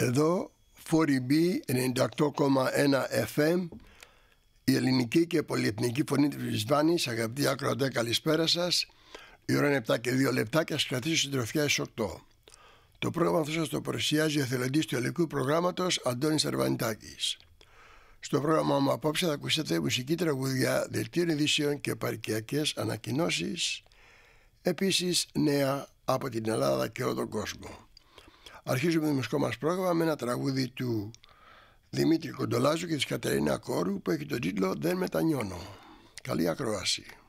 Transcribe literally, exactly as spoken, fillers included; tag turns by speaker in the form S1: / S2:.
S1: Εδώ φορ μπι ενενήντα οκτώ κόμμα ένα εφ εμ, η ελληνική και πολυεθνική φωνή της Βρισβάνης. Αγαπητοί ακροατές, καλησπέρα σας. Η ώρα είναι επτά και δύο λεπτά και ας κρατήσω συντροφιά στις οκτώ. Το πρόγραμμα αυτό σας το παρουσιάζει ο εθελοντής του ελληνικού προγράμματος Αντώνης Σερβανιτάκης. Στο πρόγραμμα μου απόψε θα ακούσετε μουσική τραγουδιά, δελτίων ειδήσεων και παροικιακές ανακοινώσεις. Επίσης νέα από την Ελλάδα και όλο τον κόσμο. Αρχίζουμε το μουσικό μας πρόγραμμα με ένα τραγούδι του Δημήτρη Κοντολάζου και της Κατερίνα Κόρου που έχει τον τίτλο «Δεν μετανιώνω». Καλή ακρόαση.